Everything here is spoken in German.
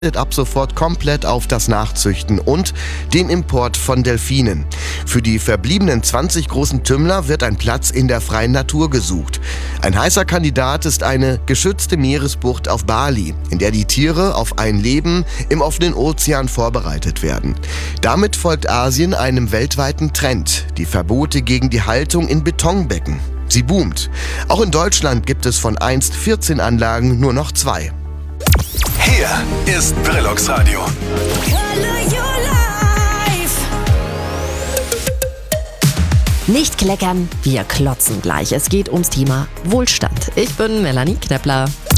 ab sofort komplett auf das Nachzüchten und den Import von Delfinen. Für die verbliebenen 20 großen Tümmler wird ein Platz in der freien Natur gesucht. Ein heißer Kandidat ist eine geschützte Meeresbucht auf Bali, in der die Tiere auf ein Leben im offenen Ozean vorbereitet werden. Damit folgt Asien einem weltweiten Trend: die Verbote gegen die Haltung in Betonbecken. Sie boomt. Auch in Deutschland gibt es von einst 14 Anlagen nur noch 2. Hier ist Brillux Radio. Nicht kleckern, wir klotzen gleich. Es geht ums Thema Wohlstand. Ich bin Melanie Knepper.